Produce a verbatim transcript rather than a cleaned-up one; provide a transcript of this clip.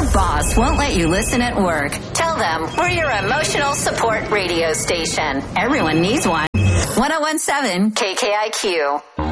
boss won't let you listen at work, tell them we're your emotional support radio station. Everyone needs one. ten seventeen K K I Q.